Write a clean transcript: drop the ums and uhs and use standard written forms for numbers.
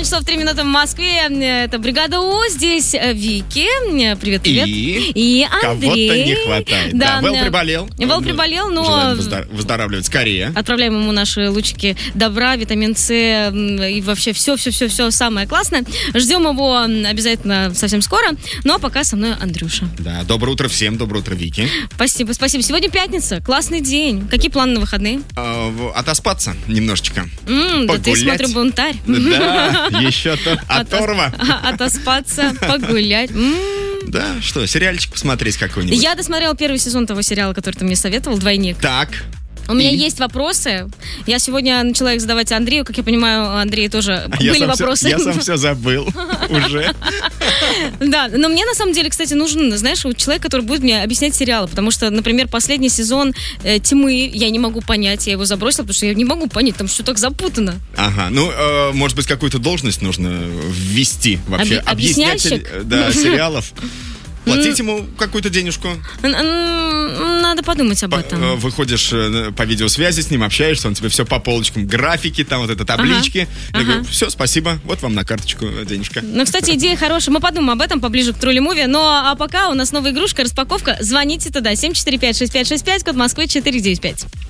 8 часов 3 минуты в Москве. Это «Бригада У». Здесь Вики. Привет-привет. И Андрей. Кого-то не хватает. Да, Вэл приболел. Вэл приболел, но... Желаем выздоравливать скорее. Отправляем ему наши лучики добра, витамин С и вообще все самое классное. Ждем его обязательно совсем скоро. Ну а пока со мной Андрюша. Да, доброе утро всем, доброе утро, Вики. Спасибо. Сегодня пятница, классный день. Какие планы на выходные? Отоспаться немножечко. Да ты, смотрю, бунтарь. Да, еще то оторва. Отоспаться, погулять. Да, что, сериальчик посмотреть какой-нибудь? Я досмотрела первый сезон того сериала, который ты мне советовал, «Двойник». Так. У меня есть вопросы. Я сегодня начала их задавать Андрею. Как я понимаю, у Андрея тоже были вопросы. Я сам все забыл уже. Да, но мне на самом деле, кстати, нужен, знаешь, человек, который будет мне объяснять сериалы. Потому что, например, последний сезон «Тьмы» я не могу понять. Я его забросила, потому что я не могу понять, там все так запутано. Ага, может быть, какую-то должность нужно ввести вообще. Объясняльщик? Да, сериалов. Платить ему какую-то денежку. Надо подумать об этом. Выходишь по видеосвязи с ним, общаешься, он тебе все по полочкам, графики, там вот это таблички. Я говорю, все, спасибо, вот вам на карточку денежка. Ну, кстати, идея хорошая. Мы подумаем об этом поближе к Трули Муви. Ну, а пока у нас новая игрушка, распаковка. Звоните туда, 745-6565, код Москвы 495.